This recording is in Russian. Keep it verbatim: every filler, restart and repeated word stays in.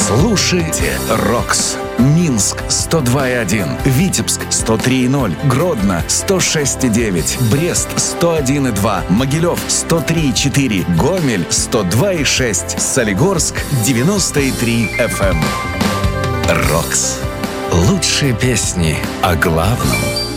Слушайте Рокс. Минск сто два и один, Витебск сто три и ноль, Гродно сто шесть и девять, Брест сто один и два, Могилев сто три и четыре, Гомель сто два и шесть, Солигорск девяносто и три эф эм. Рокс. Лучшие песни о главном.